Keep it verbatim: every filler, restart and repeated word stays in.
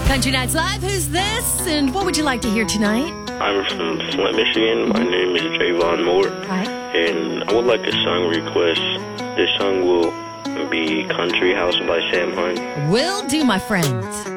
Country Nights Live, who's this? And what would you like to hear tonight? I'm from Flint, Michigan. My name is Javon Moore. Hi. And I would like a song request. This song will be Country House by Sam Hunt. Will do, my friend.